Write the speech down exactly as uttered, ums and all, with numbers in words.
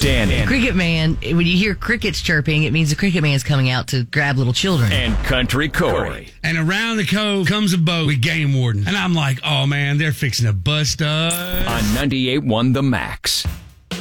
Danny. Cricket Man, when you hear crickets chirping, it means the Cricket Man's coming out to grab little children. And Country Corey. And around the cove comes a boat with game warden. And I'm like, oh, man, they're fixing to bust us. On ninety-eight point one The Max.